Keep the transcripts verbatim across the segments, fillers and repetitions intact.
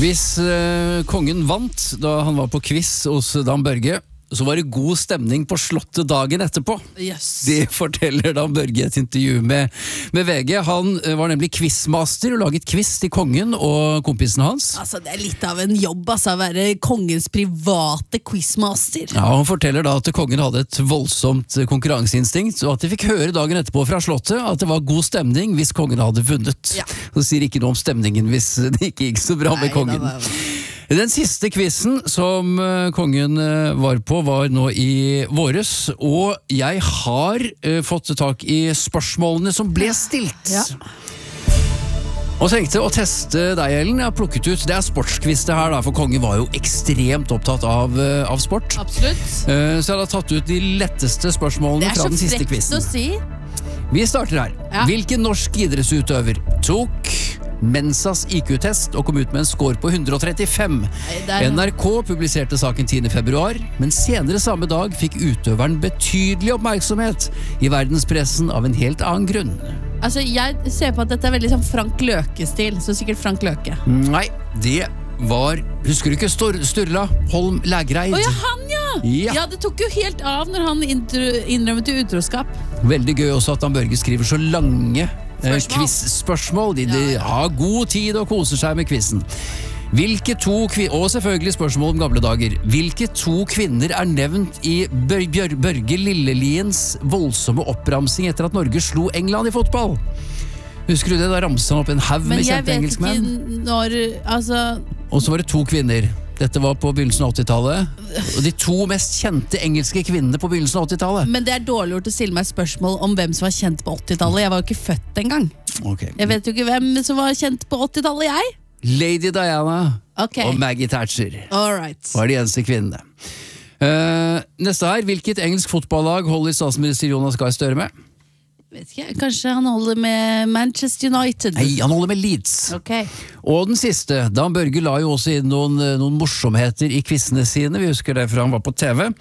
Hvis uh, kongen vant da han var på quiz hos Dan Børge, så var det god stemning på slottet dagen etterpå. Yes. Det forteller Dan Børge i et intervju med, med V G. Han var nemlig quizmaster og laget quiz til kongen og kompisen hans. Altså, det er litt av en jobb, altså, å være kongens private quizmaster. Ja, Han forteller da at kongen hadde et voldsomt konkurranseinstinkt, og at de fikk høre dagen etterpå fra slottet at det var god stemning hvis kongen hadde vunnet. Ja. Så sier ikke noe om stemningen hvis det ikke gikk så bra med Nei, kongen. da var- Den siste quizen som uh, kongen uh, var på var nå i våres, og jeg har uh, fått tak i spørsmålene som ble stilt. Ja. Og tenkte å teste deg, Ellen. Jeg har plukket ut, det er sportsquiz det her, da, for kongen var jo ekstremt opptatt av, uh, av sport. Absolutt. Uh, så jeg har tatt ut de letteste spørsmålene Det er fra så den siste frekt quizen. å si. Vi starter her. Ja. Hvilken norsk idrettsutøver tok Mensas I Q-test og kom ut med en score på hundre og trettifem? det er- N R K publiserte saken tiende februar, men senere samme dag fikk utøveren betydelig oppmerksomhet i verdenspressen av en helt annen grunn. Altså, jeg ser på at dette er veldig sånn Frank Løke-stil, så sikkert Frank Løke. Nei, det var, husker du ikke, Stor Sturla Holm Lægreid? Å ja, han ja! Ja. Ja, det tok jo helt av når han intro- innrømmet til utroskap. Veldig gøy også at Dan Børge skriver så lange eh, Spørsmål. quiz-spørsmål. De, de har god tid og koser seg med quizen. Hvilke to kvi- og selvfølgelig spørsmål om gamle dager. Hvilke to kvinner er nevnt i Bør Bjør Børge Lilleliens voldsomme oppramsing etter at Norge slo England i fotball? Husker du det? Da ramset han opp en haug Men med jeg kjente vet engelskmenn. ikke når Altså, Og så var det to kvinner. Dette var på begynnelsen av åttitallet. Og de to mest kjente engelske kvinnene på begynnelsen av åttitallet. men det er dårlig gjort å stille meg spørsmål om hvem som var kjent på åttitallet. Jeg var jo ikke født engang. Ok. Jeg vet jo ikke hvem som var kjent på åttitallet, jeg. Lady Diana Ok, og Maggie Thatcher all right. var de eneste kvinnene. Eh, neste her. Hvilket engelsk fotballag holder statsminister Jonas Gahr Støre med? Vet ikke, kanskje han holder med Manchester United. Nei, han holder med Leeds. Ok. Og den siste. Dan Børge la jo også inn noen, noen morsomheter i quizene sine. Vi husker det fra han var på T V.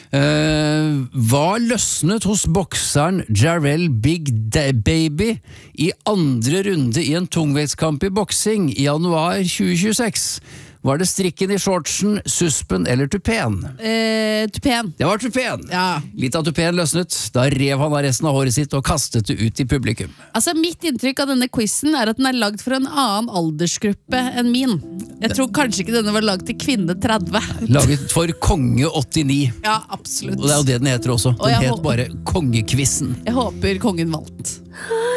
Uh, hva løsnet hos bokseren Jarrell Big Da- Baby i andre runde i en tungvektskamp i boksing i januar tjue tjueseks? Var det strikken i shortsen, suspen eller tupeen? Eh, Tupén. Det var tupeen. Ja. Litt av tupeen løsnet. Da rev han av resten av håret sitt og kastet det ut i publikum. Altså, mitt inntrykk av denne quizen er at den er lagd for en annen aldersgruppe enn min. Jeg tror kanskje ikke denne var lagd til kvinne tretti. Laget for Konge åttini. Ja, absolutt. Og det er jo det den heter også. Og Den jeg het håper- bare Kongequizen. Jeg håper kongen vant.